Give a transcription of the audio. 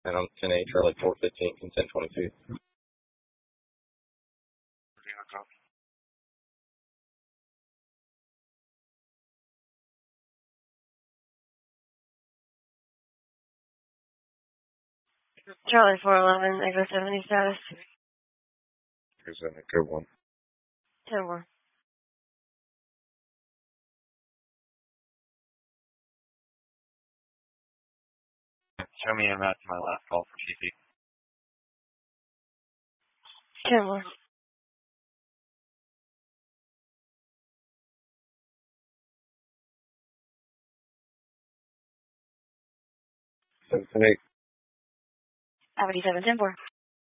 And I'm 10-8, Charlie 415, consent 22. Charlie 411, Echo 70 status. Here's an Echo 1. 10-1. Show me a map to my last call for CC. 10-1. Consent 8. Avenue 7, 10-4.